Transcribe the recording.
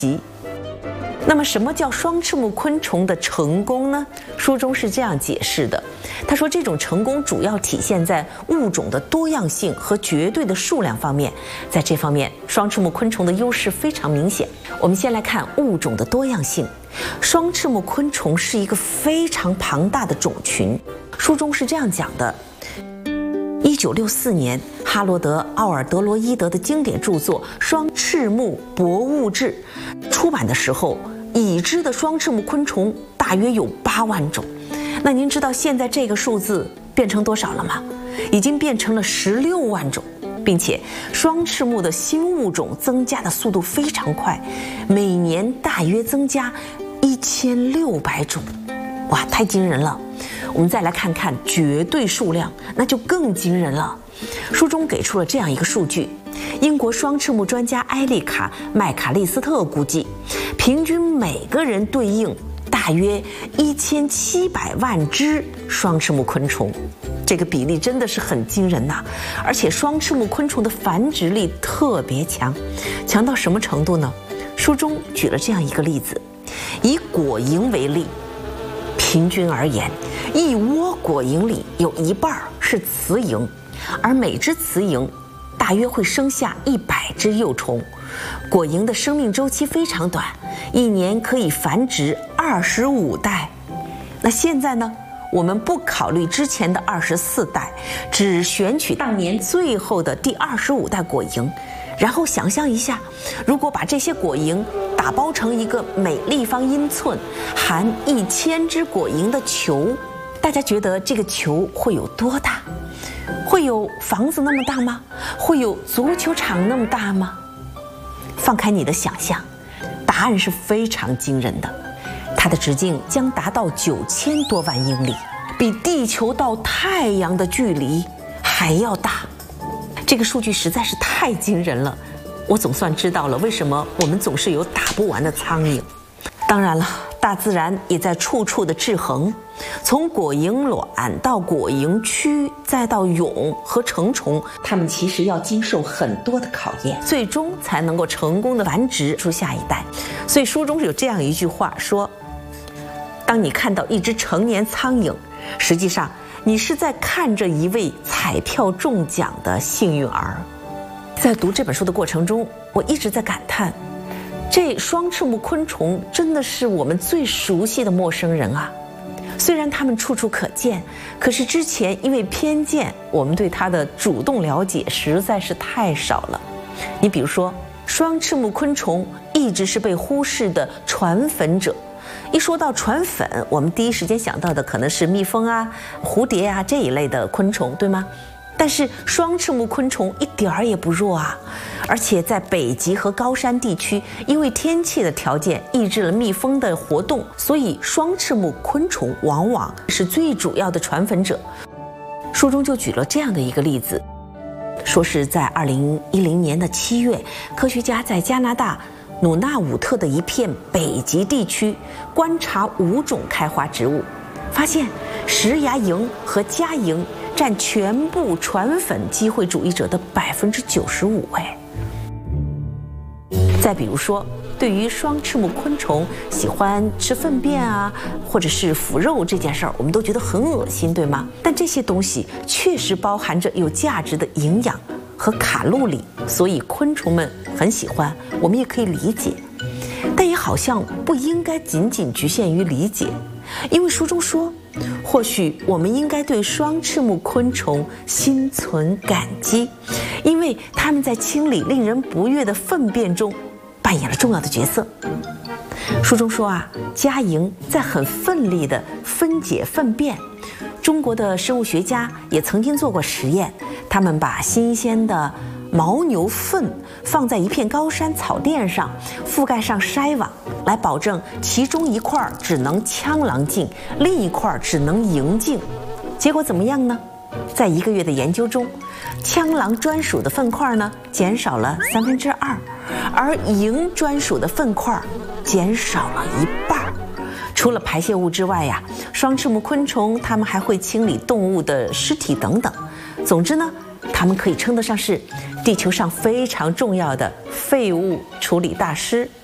那么什么叫双翅目昆虫的成功呢？书中是这样解释的，他说这种成功主要体现在物种的多样性和绝对的数量方面，在这方面双翅目昆虫的优势非常明显。我们先来看物种的多样性，双翅目昆虫是一个非常庞大的种群，书中是这样讲的。1964年，哈罗德·奥尔德罗伊德的经典著作《双翅目博物志》出版的时候，已知的双翅目昆虫大约有8万种。那您知道现在这个数字变成多少了吗？已经变成了16万种，并且双翅目的新物种增加的速度非常快，每年大约增加1600种。哇，太惊人了！我们再来看看绝对数量，那就更惊人了。书中给出了这样一个数据：英国双翅目专家埃利卡·麦卡利斯特估计，平均每个人对应大约1700万只双翅目昆虫。这个比例真的是很惊人呐！而且双翅目昆虫的繁殖力特别强，强到什么程度呢？书中举了这样一个例子，以果蝇为例，平均而言，一窝果蝇里有1半是雌蝇，而每只雌蝇大约会生下100只幼虫。果蝇的生命周期非常短，一年可以繁殖25代。那现在呢，我们不考虑之前的24代，只选取当年最后的第25代果蝇，然后想象一下，如果把这些果蝇打包成一个每立方英寸含1000只果蝇的球，大家觉得这个球会有多大？会有房子那么大吗？会有足球场那么大吗？放开你的想象，答案是非常惊人的。它的直径将达到9000多万英里，比地球到太阳的距离还要大。这个数据实在是太惊人了，我总算知道了为什么我们总是有打不完的苍蝇。当然了，大自然也在处处的制衡，从果蝇卵到果蝇蛆，再到蛹和成虫，它们其实要经受很多的考验，最终才能够成功的繁殖出下一代。所以书中有这样一句话说，当你看到一只成年苍蝇，实际上你是在看着一位彩票中奖的幸运儿。在读这本书的过程中，我一直在感叹，这双翅目昆虫真的是我们最熟悉的陌生人啊！虽然它们处处可见，可是之前因为偏见，我们对它的主动了解实在是太少了。你比如说，双翅目昆虫一直是被忽视的传粉者。一说到传粉，我们第一时间想到的可能是蜜蜂啊、蝴蝶啊这一类的昆虫，对吗？但是双翅目昆虫一点儿也不弱啊，而且在北极和高山地区，因为天气的条件抑制了蜜蜂的活动，所以双翅目昆虫往往是最主要的传粉者。书中就举了这样的一个例子，说是在2010年的7月，科学家在加拿大努纳武特的一片北极地区观察5种开花植物，发现石芽蝇和家蝇占全部传粉机会主义者的95%。再比如说，对于双翅目昆虫喜欢吃粪便啊，或者是腐肉这件事儿，我们都觉得很恶心，对吗？但这些东西确实包含着有价值的营养和卡路里，所以昆虫们很喜欢，我们也可以理解。但也好像不应该仅仅局限于理解，因为书中说，或许我们应该对双翅目昆虫心存感激，因为它们在清理令人不悦的粪便中扮演了重要的角色。书中说啊，家蝇在很奋力地分解粪便。中国的生物学家也曾经做过实验，他们把新鲜的牦牛粪放在一片高山草甸上，覆盖上筛网，来保证其中一块只能腔囊径，另一块只能蝇径。结果怎么样呢？在1个月的研究中，腔囊专属的粪块呢减少了2/3，而蝇专属的粪块减少了1半。除了排泄物之外呀，双翅目昆虫它们还会清理动物的尸体等等。总之呢，它们可以称得上是地球上非常重要的废物处理大师。